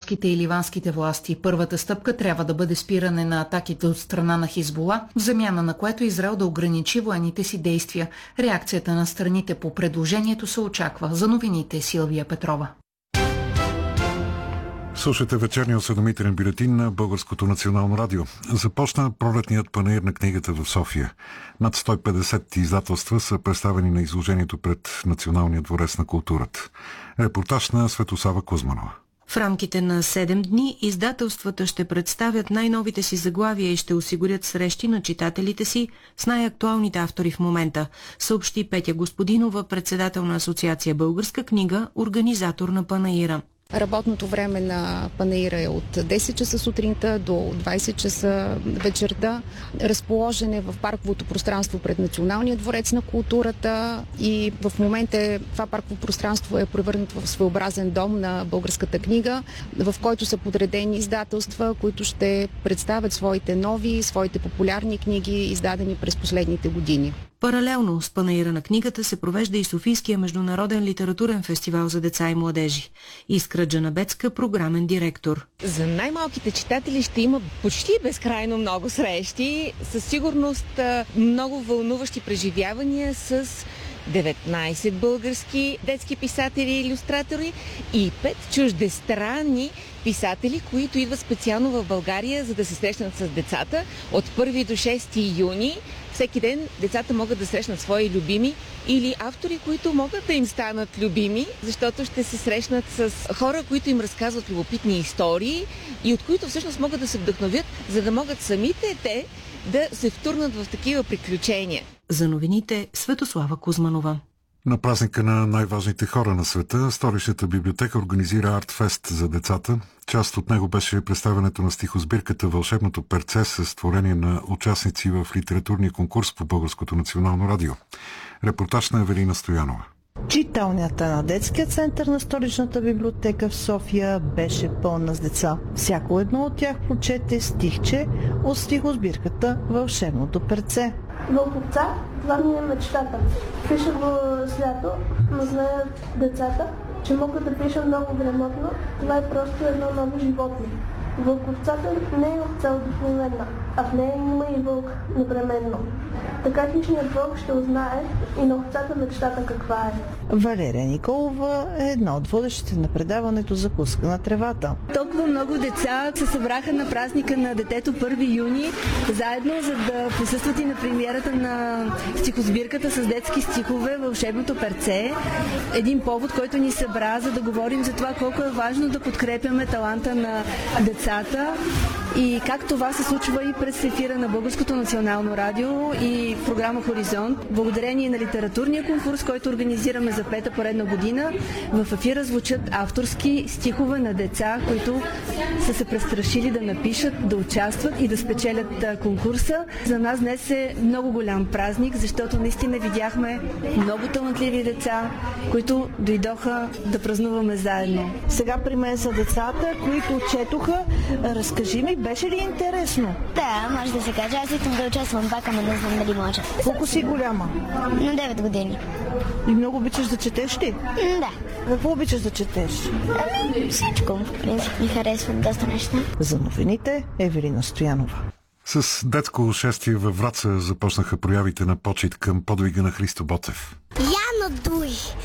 израелските и ливанските власти. Първата стъпка трябва да бъде спиране на атаките от страна на Хизбула, в замяна на което Израел да ограничи военните си действия. Реакцията на страните по предложението се очаква. За новините Силвия Петрова. Слушате вечерния осведомителен бюлетин на Българското национално радио. Започна пролетният панаир на книгата в София. Над 150 издателства са представени на изложението пред Националния дворец на културата. Репортаж на Светослава Кузманова. В рамките на 7 дни издателствата ще представят най-новите си заглавия и ще осигурят срещи на читателите си с най-актуалните автори в момента, съобщи Петя Господинова, председател на Асоциация Българска книга, организатор на панаира. Работното време на панаира е от 10 часа сутринта до 20 часа вечерта. Разположен е в парковото пространство пред Националния дворец на културата и в момента това парково пространство е превърнато в своеобразен дом на българската книга, в който са подредени издателства, които ще представят своите популярни книги, издадени през последните години. Паралелно с панаира на книгата се провежда и Софийския международен литературен фестивал за деца и младежи. Искра Джанабецка, програмен директор. За най-малките читатели ще има почти безкрайно много срещи, със сигурност много вълнуващи преживявания с 19 български детски писатели и илюстратори и 5 чуждестранни писатели, които идват специално в България, за да се срещнат с децата. От 1 до 6 юни всеки ден децата могат да срещнат свои любими или автори, които могат да им станат любими, защото ще се срещнат с хора, които им разказват любопитни истории и от които всъщност могат да се вдъхновят, за да могат самите те да се втурнат в такива приключения. За новините Светослава Кузманова. На празника на най-важните хора на света, Столичната библиотека организира артфест за децата. Част от него беше представянето на стихосбирката «Вълшебното перце» с творение на участници в литературния конкурс по Българското национално радио. Репортаж на Евелина Стоянова. Читалнята на детския център на Столичната библиотека в София беше пълна с деца. Всяко едно от тях прочете стихче от стихосбирката «Вълшебното перце». Вълковца, това ми е мечтата. Пиша го с лято, но знаят децата, че мога да пиша много грамотно. Това е просто едно ново животно. Вълковцата не е овца обикновена, а в нея има и вълк непременно. Така хищният вълк ще узнае и на овцата мечтата каква е. Валерия Николова е една от водещите на предаването «Закуска на тревата». Толкова много деца се събраха на празника на детето 1 юни, заедно за да присъстват и на премиерата на стихосбирката с детски стихове «Вълшебното перце». Един повод, който ни събра, за да говорим за това колко е важно да подкрепяме таланта на децата и как това се случва и през ефира на Българското национално радио и програма Хоризонт. Благодарение на литературния конкурс, който организираме за 5-та поредна година, в ефира звучат авторски стихове на деца, които са се престрашили да напишат, да участват и да спечелят конкурса. За нас днес е много голям празник, защото наистина видяхме много талантливи деца, които дойдоха да празнуваме заедно. Сега при мен са децата, които четоха. Разкажи ми, беше ли интересно? Да, може да се каже. Аз искам да участвам пак, ама не знам дали може. Колко си голяма? На 9 години. И много обичаш да четеш ли? Да. Какво обичаш да четеш? Всичко. В принцип ми харесват доста неща. За новините Евелина Стоянова. С детско шествие във Враца започнаха проявите на почит към подвига на Христо Ботев. Яна Дуй,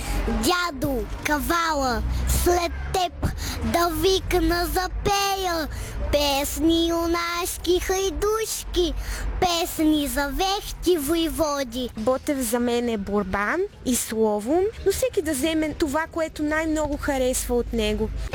дядо, кавала, след теб да викна запея песни юнашки хайдушки, песни за вехти войводи. Ботев за мен е борба и слово, но всеки да вземе това, което най-много харесва от него.